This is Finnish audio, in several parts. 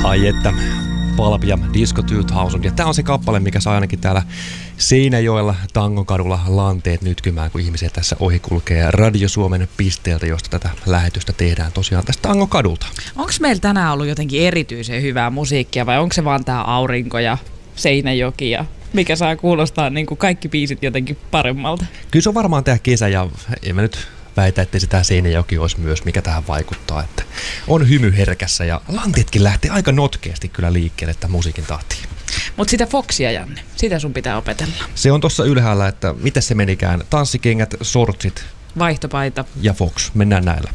Ai että, Pulp ja Disco 2000. Ja tää on se kappale, mikä saa ainakin täällä Seinäjoella Tangokadulla lanteet nytkymään, kun ihmisiä tässä ohi kulkee Radio Suomen pisteeltä, josta tätä lähetystä tehdään tosiaan tästä Tangokadulta. Onko meillä tänään ollut jotenkin erityisen hyvää musiikkia vai onko se vaan tää aurinko ja Seinäjoki ja mikä saa kuulostaa niin kuin kaikki biisit jotenkin paremmalta? Kyllä se on varmaan tää kesä ja en mä nyt väitä, että sitä Seinäjoki olisi myös, mikä tähän vaikuttaa. Että on hymy herkässä ja lanteetkin lähtee aika notkeasti kyllä liikkeelle tämän musiikin tahtiin. Mutta sitä Foxia, Janne, sitä sun pitää opetella. Se on tossa ylhäällä, että miten se menikään. Tanssikengät, sortsit. Vaihtopaita. Ja Fox. Mennään näillä.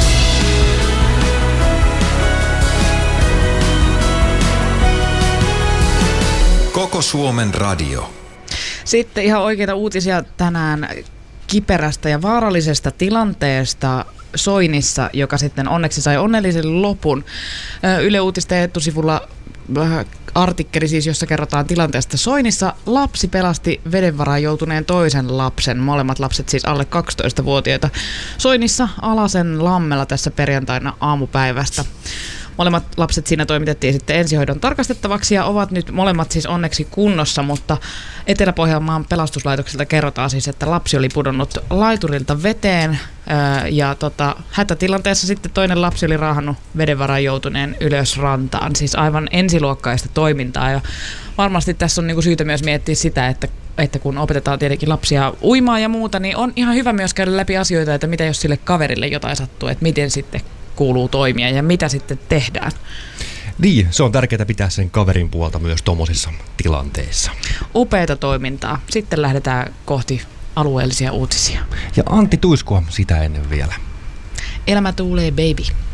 Koko Suomen radio. Sitten ihan oikeita uutisia tänään kiperästä ja vaarallisesta tilanteesta Soinissa, joka sitten onneksi sai onnellisen lopun. Yle Uutisten etusivulla artikkeli siis, jossa kerrotaan tilanteesta Soinissa. Lapsi pelasti veden varaan joutuneen toisen lapsen. Molemmat lapset siis alle 12-vuotiaita. Soinissa Alasen lammella tässä perjantaina aamupäivästä. Molemmat lapset siinä toimitettiin sitten ensihoidon tarkastettavaksi ja ovat nyt molemmat siis onneksi kunnossa, mutta Etelä-Pohjanmaan pelastuslaitokselta kerrotaan siis, että lapsi oli pudonnut laiturilta veteen ja hätätilanteessa sitten toinen lapsi oli raahannut veden varaan joutuneen ylös rantaan. Siis aivan ensiluokkaista toimintaa ja varmasti tässä on niinku syytä myös miettiä sitä, että kun opetetaan tietenkin lapsia uimaan ja muuta, niin on ihan hyvä myös käydä läpi asioita, että mitä jos sille kaverille jotain sattuu, että miten sitten kuuluu toimia ja mitä sitten tehdään. Niin, se on tärkeää pitää sen kaverin puolta myös tommosissa tilanteissa. Upeata toimintaa. Sitten lähdetään kohti alueellisia uutisia. Ja Antti Tuiskua sitä ennen vielä. Elämä tuulee, baby.